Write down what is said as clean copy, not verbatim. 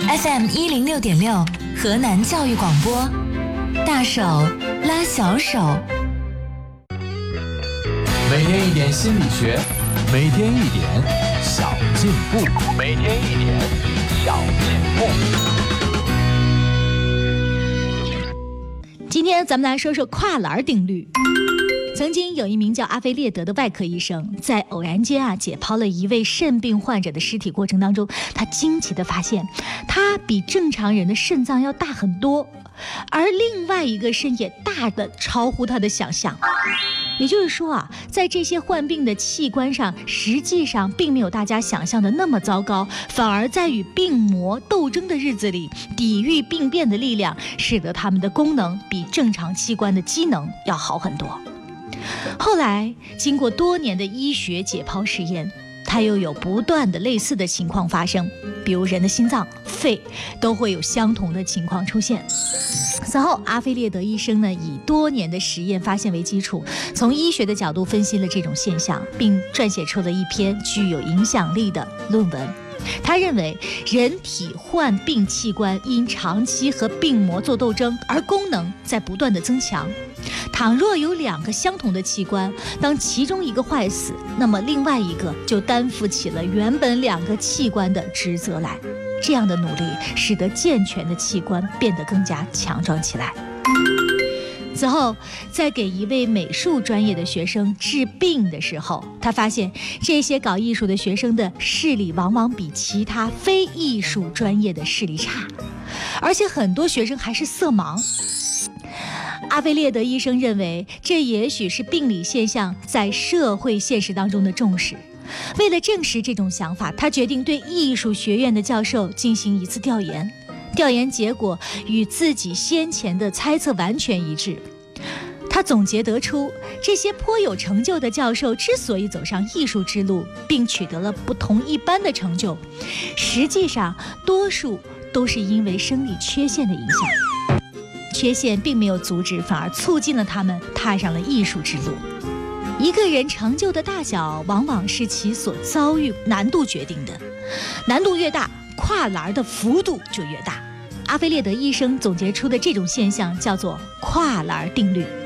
FM106.6河南教育广播，大手拉小手。 每天一点心理学，每天一点小进步，每天一点小进步。 今天咱们来说说跨栏定律。曾经有一名叫阿菲列德的外科医生，在偶然间解剖了一位肾病患者的尸体过程当中，他惊奇地发现，他比正常人的肾脏要大很多，而另外一个肾也大得超乎他的想象。也就是说在这些患病的器官上，实际上并没有大家想象的那么糟糕，反而在与病魔斗争的日子里，抵御病变的力量使得他们的功能比正常器官的机能要好很多。后来经过多年的医学解剖实验，它又有不断的类似的情况发生，比如人的心脏、肺都会有相同的情况出现。此后阿菲列德医生以多年的实验发现为基础，从医学的角度分析了这种现象，并撰写出了一篇具有影响力的论文。他认为人体患病器官因长期和病魔做斗争而功能在不断的增强，倘若有两个相同的器官，当其中一个坏死，那么另外一个就担负起了原本两个器官的职责来。这样的努力使得健全的器官变得更加强壮起来。此后在给一位美术专业的学生治病的时候，他发现这些搞艺术的学生的视力往往比其他非艺术专业的视力差，而且很多学生还是色盲。阿菲列德医生认为，这也许是病理现象在社会现实当中的重视。为了证实这种想法，他决定对艺术学院的教授进行一次调研。调研结果与自己先前的猜测完全一致。他总结得出，这些颇有成就的教授之所以走上艺术之路，并取得了不同一般的成就，实际上多数都是因为生理缺陷的影响。缺陷并没有阻止，反而促进了他们踏上了艺术之路。一个人成就的大小往往是其所遭遇难度决定的，难度越大，跨栏的幅度就越大。阿菲列德医生总结出的这种现象叫做跨栏定律。